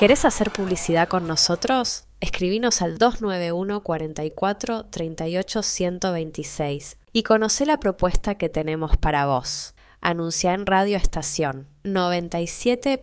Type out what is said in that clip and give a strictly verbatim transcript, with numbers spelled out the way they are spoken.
¿Querés hacer publicidad con nosotros? Escribinos al dos nueve uno, cuarenta y cuatro, treinta y ocho, ciento veintiséis y conocé la propuesta que tenemos para vos. Anunciá en Radio Estación noventa y siete